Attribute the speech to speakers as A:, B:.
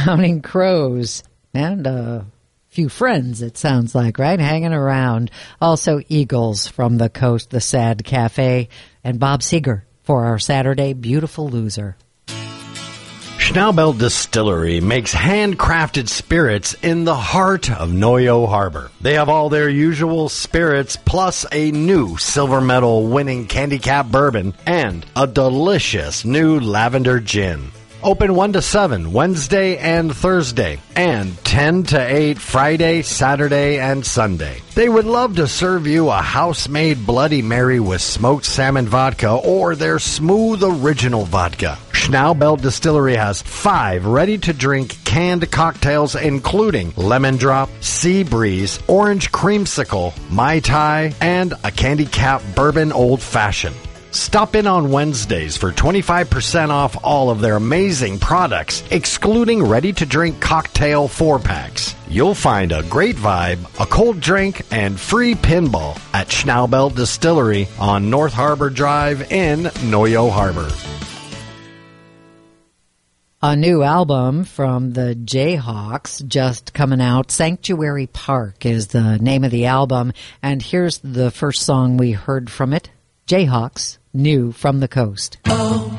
A: Counting crows and a few friends, it sounds like, right? Hanging around. Also Eagles from the Coast, the Sad Cafe, and Bob Seger for our Saturday Beautiful Loser.
B: Schnaubelt Distillery makes handcrafted spirits in the heart of Noyo Harbor. They have all their usual spirits plus a new silver medal winning Candy Cap bourbon and a delicious new lavender gin. Open 1 to 7 Wednesday and Thursday, and 10 to 8 Friday, Saturday, and Sunday. They would love to serve you a house-made Bloody Mary with smoked salmon vodka or their smooth original vodka. Schnaubelt Distillery has 5 ready-to-drink canned cocktails including Lemon Drop, Sea Breeze, Orange Creamsicle, Mai Tai, and a Candy Cap Bourbon Old Fashioned. Stop in on Wednesdays for 25% off all of their amazing products, excluding ready-to-drink cocktail 4-packs. You'll find a great vibe, a cold drink, and free pinball at Schnaubelt Distillery on North Harbor Drive in Noyo Harbor.
A: A new album from the Jayhawks just coming out. Sanctuary Park is the name of the album, and here's the first song we heard from it. Jayhawks, New from the Coast. Oh.